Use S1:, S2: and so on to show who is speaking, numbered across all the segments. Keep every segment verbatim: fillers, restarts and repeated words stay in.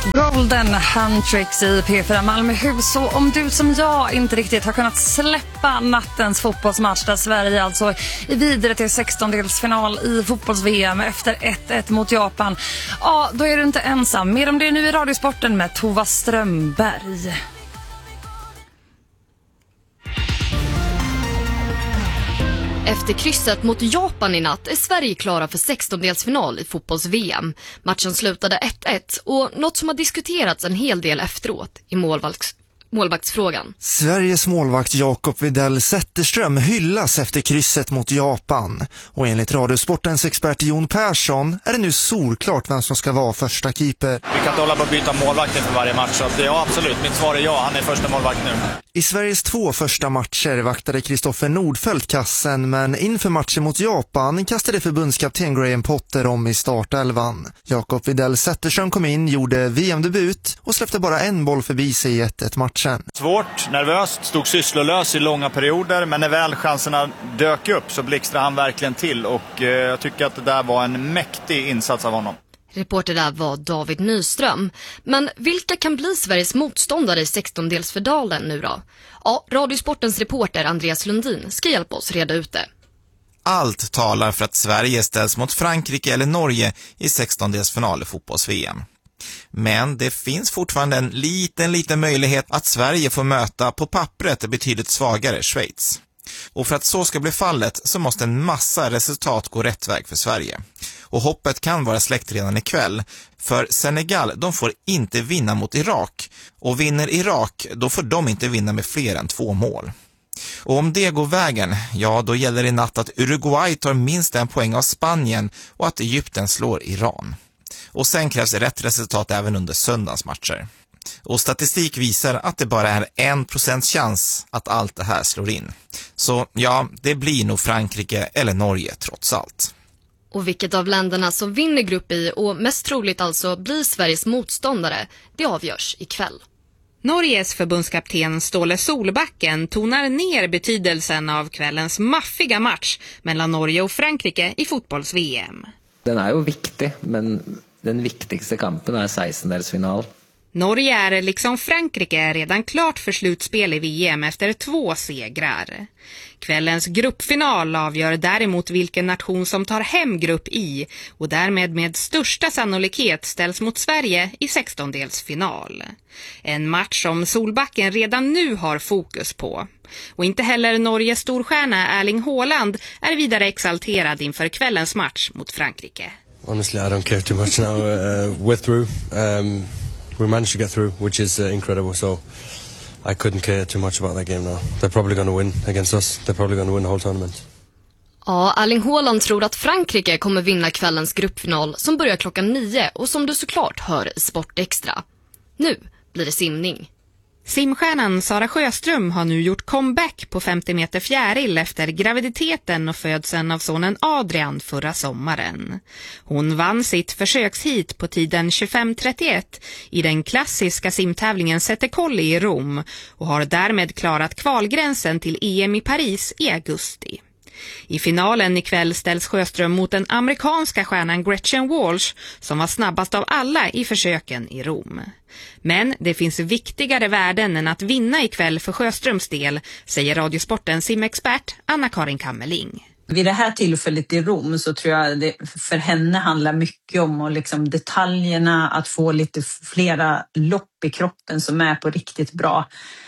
S1: Golden Handtricks i P fyra Malmöhus. Så om du som jag inte riktigt har kunnat släppa nattens fotbollsmatch där Sverige alltså är vidare till sextondelsfinal i fotbolls-V M efter ett ett mot Japan, ja, då är du inte ensam. Mer om det nu i Radiosporten med Tova Strömberg.
S2: Efter krysset mot Japan i natt är Sverige klara för sextondelsfinal i fotbolls-V M. Matchen slutade ett ett och något som har diskuterats en hel del efteråt i målvakts målvaktsfrågan.
S3: Sveriges målvakt Jakob Widell Zetterström hyllas efter krysset mot Japan. Och enligt Radiosportens expert Jon Persson är det nu solklart vem som ska vara första keeper.
S4: Vi kan inte hålla på att byta målvakt inför varje match. Så det är ja, absolut. Mitt svar är ja, han är första målvakt nu.
S3: I Sveriges två första matcher vaktade Kristoffer Nordfeldt kassen, men inför matchen mot Japan kastade förbundskapten Graham Potter om i startelvan. Jakob Widell Zetterström kom in, gjorde V M-debut och släppte bara en boll förbi sig i ett ett matchen.
S4: Svårt, nervöst, stod sysslolös i långa perioder, men när väl chanserna dök upp så blixtrade han verkligen till och eh, jag tycker att det där var en mäktig insats av honom.
S2: Reporter där var David Nyström. Men vilka kan bli Sveriges motståndare i sextondelsfinalen nu då? Ja, Radiosportens reporter Andreas Lundin ska hjälpa oss reda ut det.
S5: Allt talar för att Sverige ställs mot Frankrike eller Norge i sextondelsfinal i fotbolls-V M. Men det finns fortfarande en liten, liten möjlighet att Sverige får möta på pappret betydligt svagare Schweiz. Och för att så ska bli fallet så måste en massa resultat gå rätt väg för Sverige. Och hoppet kan vara släckt redan ikväll, för Senegal, de får inte vinna mot Irak. Och vinner Irak, då får de inte vinna med fler än två mål. Och om det går vägen, ja då gäller det i natt att Uruguay tar minst en poäng av Spanien och att Egypten slår Iran. Och sen krävs rätt resultat även under söndagens matcher. Och statistik visar att det bara är en procents chans att allt det här slår in. Så ja, det blir nog Frankrike eller Norge trots allt.
S2: Och vilket av länderna som vinner grupp I och mest troligt alltså blir Sveriges motståndare, det avgörs ikväll.
S6: Norges förbundskapten Ståle Solbacken tonar ner betydelsen av kvällens maffiga match mellan Norge och Frankrike i fotbolls-V M.
S7: Den är ju viktig, men den viktigaste kampen är sextondelsfinal.
S6: Norge är liksom Frankrike redan klart för slutspel i V M efter två segrar. Kvällens gruppfinal avgör däremot vilken nation som tar hem grupp I och därmed med största sannolikhet ställs mot Sverige i sextondelsfinal. En match som Solbacken redan nu har fokus på. Och inte heller Norges storstjärna Erling Haaland är vidare exalterad inför kvällens match mot Frankrike.
S8: Honestly, I don't care too much now. Uh, we're through. Um... We managed to get through, which is uh, incredible. So I couldn't care too much about that game now. They're probably going to win against us. They're probably going to win the whole tournament.
S2: Ja, Erling Haaland tror att Frankrike kommer vinna kvällens gruppfinal som börjar klockan nio och som du såklart hör i Sport Extra. Nu blir det simning.
S6: Simstjärnan Sara Sjöström har nu gjort comeback på femtio meter fjäril efter graviditeten och födseln av sonen Adrian förra sommaren. Hon vann sitt försökshit på tiden tjugofem trettioett i den klassiska simtävlingen Settecolli i Rom och har därmed klarat kvalgränsen till E M i Paris i augusti. I finalen ikväll ställs Sjöström mot den amerikanska stjärnan Gretchen Walsh som var snabbast av alla i försöken i Rom. Men det finns viktigare värden än att vinna ikväll för Sjöströms del, säger Radiosportens simexpert Anna-Karin Kammerling.
S9: Vid det här tillfället i Rom så tror jag det för henne handlar mycket om och liksom detaljerna, att få lite flera lopp i kroppen som är på riktigt bra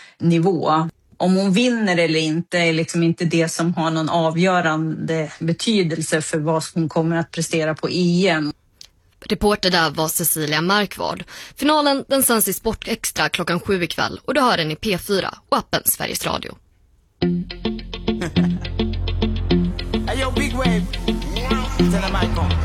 S9: nivå. Om hon vinner eller inte är liksom inte det som har någon avgörande betydelse för vad hon kommer att prestera på E M.
S2: Reporter där var Cecilia Markvard. Finalen den sänds i Sport Extra klockan sju ikväll och du hör den i P fyra och appen Sveriges Radio.
S10: Hey, yo, big wave. Tell them I come.